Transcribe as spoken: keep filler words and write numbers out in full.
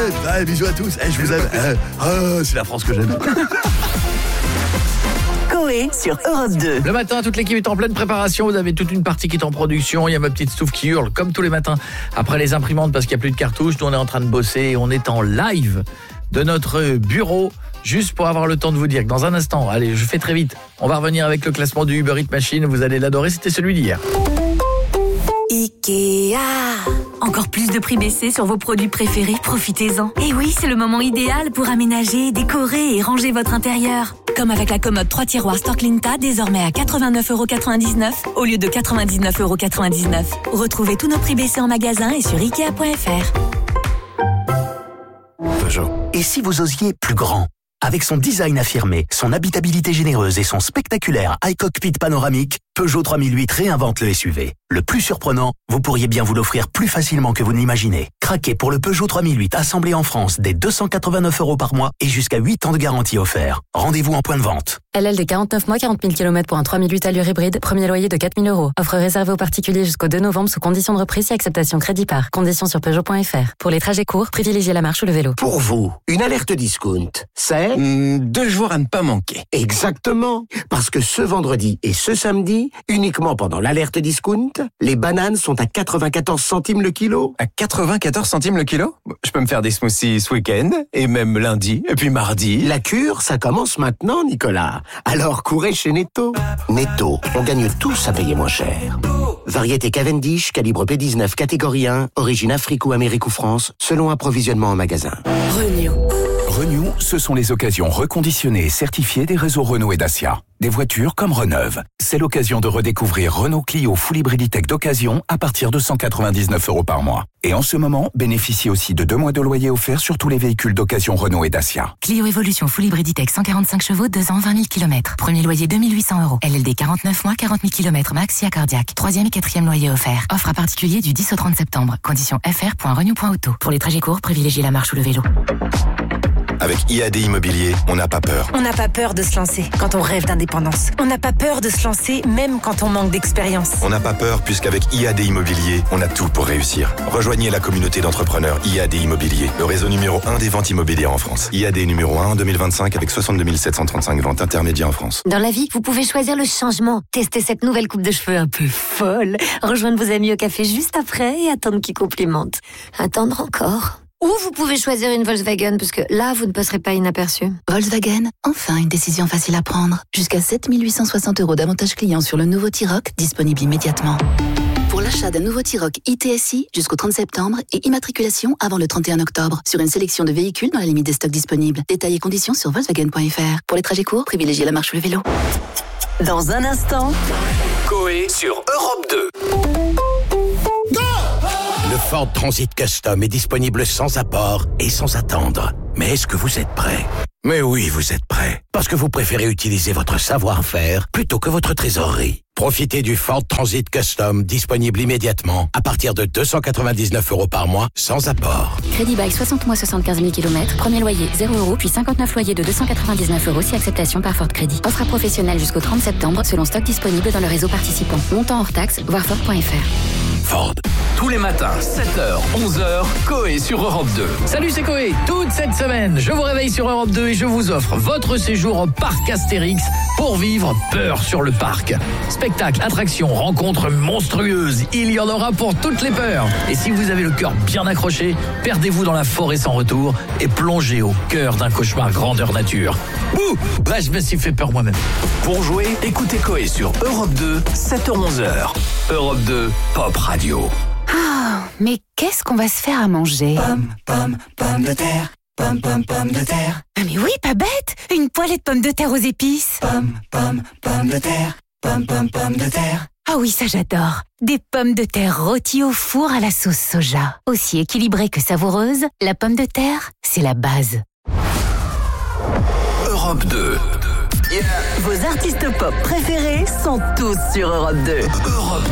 ouais, bisous à tous. Eh, je vous aime. Eh, oh, c'est la France que j'aime. Coé sur Europe deux. Le matin, toute l'équipe est en pleine préparation. Vous avez toute une partie qui est en production. Il y a ma petite Stouff qui hurle comme tous les matins après les imprimantes parce qu'il n'y a plus de cartouches. Nous, on est en train de bosser et on est en live de notre bureau. Juste pour avoir le temps de vous dire que dans un instant, allez, je fais très vite, on va revenir avec le classement du Uber Eats Machine. Vous allez l'adorer, c'était celui d'hier. Ikea. Encore plus de prix baissés sur vos produits préférés, profitez-en. Et oui, c'est le moment idéal pour aménager, décorer et ranger votre intérieur. Comme avec la commode trois tiroirs Storklinta, désormais à quatre-vingt-neuf euros quatre-vingt-dix-neuf au lieu de quatre-vingt-dix-neuf euros quatre-vingt-dix-neuf. Retrouvez tous nos prix baissés en magasin et sur ikea point f r. Peugeot. Et si vous osiez plus grand ? Avec son design affirmé, son habitabilité généreuse et son spectaculaire iCockpit panoramique, Peugeot trois mille huit réinvente le S U V. Le plus surprenant, vous pourriez bien vous l'offrir plus facilement que vous ne l'imaginez. Craquez pour le Peugeot trois mille huit assemblé en France dès deux cent quatre-vingt-neuf euros par mois et jusqu'à huit ans de garantie offert. Rendez-vous en point de vente. L L D quarante-neuf mois, quarante mille kilomètres pour un trois mille huit allure hybride, premier loyer de quatre mille euros. Offre réservée aux particuliers jusqu'au deux novembre sous conditions de reprise et acceptation crédit par. Conditions sur Peugeot point f r. Pour les trajets courts, privilégiez la marche ou le vélo. Pour vous, une alerte discount, c'est mmh, deux jours à ne pas manquer. Exactement. Parce que ce vendredi et ce samedi, uniquement pendant l'alerte discount, les bananes sont à quatre-vingt-quatorze centimes le kilo. À quatre-vingt-quatorze centimes le kilo ? Je peux me faire des smoothies ce week-end, et même lundi, et puis mardi. La cure, ça commence maintenant, Nicolas. Alors courez chez Netto. Netto, on gagne tous à payer moins cher. Variété Cavendish, calibre P dix-neuf, catégorie un, origine Afrique ou Amérique ou France, selon approvisionnement en magasin. Renew. Renew, ce sont les occasions reconditionnées et certifiées des réseaux Renault et Dacia. Des voitures comme Reneuve. C'est l'occasion de redécouvrir Renault Clio Full Hybriditech d'occasion à partir de cent quatre-vingt-dix-neuf euros par mois. Et en ce moment, bénéficiez aussi de deux mois de loyer offert sur tous les véhicules d'occasion Renault et Dacia. Clio Evolution Full Hybriditech cent quarante-cinq chevaux, deux ans, vingt mille kilomètres. Premier loyer deux mille huit cents euros. L L D quarante-neuf mois, quarante mille kilomètres max, cardiaque. Troisième et quatrième loyer offert. Offre à particulier du dix au trente septembre. Conditions f r point renew point auto. Pour les trajets courts, privilégiez la marche ou le vélo. Avec I A D Immobilier, on n'a pas peur. On n'a pas peur de se lancer quand on rêve d'indépendance. On n'a pas peur de se lancer même quand on manque d'expérience. On n'a pas peur puisqu'avec I A D Immobilier, on a tout pour réussir. Rejoignez la communauté d'entrepreneurs I A D Immobilier, le réseau numéro un des ventes immobilières en France. I A D numéro un en deux mille vingt-cinq avec soixante-deux mille sept cent trente-cinq ventes intermédiaires en France. Dans la vie, vous pouvez choisir le changement. Tester cette nouvelle coupe de cheveux un peu folle. Rejoindre vos amis au café juste après et attendre qu'ils complimentent. Attendre encore. Ou vous pouvez choisir une Volkswagen, parce que là, vous ne passerez pas inaperçu. Volkswagen, enfin une décision facile à prendre. Jusqu'à sept mille huit cent soixante euros d'avantage client sur le nouveau T-Roc, disponible immédiatement. Pour l'achat d'un nouveau T-Roc I T S I jusqu'au trente septembre et immatriculation avant le trente et un octobre sur une sélection de véhicules dans la limite des stocks disponibles. Détails et conditions sur Volkswagen point f r. Pour les trajets courts, privilégiez la marche ou le vélo. Dans un instant, Coé sur Europe deux. Le Ford Transit Custom est disponible sans apport et sans attendre. Mais est-ce que vous êtes prêt ? Mais oui, vous êtes prêt. Parce que vous préférez utiliser votre savoir-faire plutôt que votre trésorerie. Profitez du Ford Transit Custom disponible immédiatement à partir de deux cent quatre-vingt-dix-neuf euros par mois sans apport. Crédit bail soixante mois, soixante-quinze mille kilomètres. Premier loyer zéro euros, puis cinquante-neuf loyers de deux cent quatre-vingt-dix-neuf euros si acceptation par Ford Crédit. Offre à professionnel jusqu'au trente septembre selon stock disponible dans le réseau participant. Montant hors taxe, voir Ford point f r. Ford. Tous les matins, sept heures, onze heures, Coé sur Europe deux. Salut, c'est Coé. Toute cette semaine, je vous réveille sur Europe deux et je vous offre votre séjour au parc Astérix pour vivre peur sur le parc. Spectacle, attractions, rencontres monstrueuses, il y en aura pour toutes les peurs. Et si vous avez le cœur bien accroché, perdez-vous dans la forêt sans retour et plongez au cœur d'un cauchemar grandeur nature. Ouh, bah, je me suis fait peur moi-même. Pour jouer, écoutez Coé sur Europe deux, sept heures, onze heures. Europe deux, Pop Radio. Ah, mais qu'est-ce qu'on va se faire à manger ? Pomme, pomme, pomme de terre. Pomme, pomme, pomme de terre. Ah mais oui, pas bête. Une poêlée de pommes de terre aux épices. Pomme, pomme, pomme de terre. Pomme, pomme, pomme de terre. Ah oui, ça j'adore. Des pommes de terre rôties au four à la sauce soja. Aussi équilibrée que savoureuse, la pomme de terre, c'est la base. Europe deux. Yeah. Vos artistes pop préférés sont tous sur Europe deux. Europe